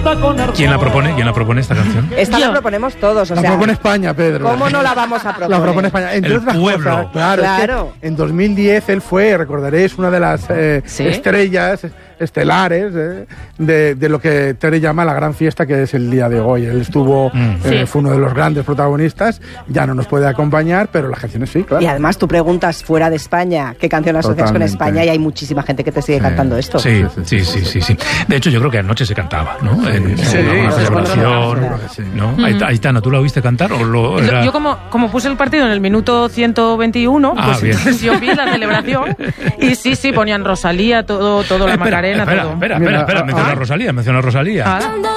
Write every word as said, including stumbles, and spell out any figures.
canta con ardor. ¿Quién la propone? ¿Quién la propone esta canción? Esta la proponemos todos, o La sea... propone España, Pedro. ¿Cómo no la vamos a proponer? La propone España. Entre El otras pueblo. cosas, claro, Claro. es que en dos mil diez él fue, recordaréis, una de las eh, ¿Sí? estrellas estelares eh, de, de lo que Tere llama la gran fiesta, que es el día de hoy. Él estuvo, Mm. eh, Sí. fue uno de los grandes protagonistas, ya no nos puede acompañar, pero las canciones sí, claro. Y además tú preguntas fuera de España qué canción asocias con Totalmente. España y hay muchísima gente que te sigue Sí. cantando esto. Sí, sí, sí, sí, sí. De hecho, yo creo que anoche se cantaba, ¿no? En, sí, en una sí, celebración, seguro que sí. ¿no? Ahí- Aitana, ¿tú la oíste cantar o lo Yo, era...? yo como, como puse el partido en el minuto ciento veintiuno, Ah, pues bien. entonces yo vi la celebración y sí, sí, ponían Rosalía, todo, todo la Espera, Macarena, espera, todo. espera, Mira, espera, espera, ah, menciona a ah. Rosalía, menciona a Rosalía. Ah.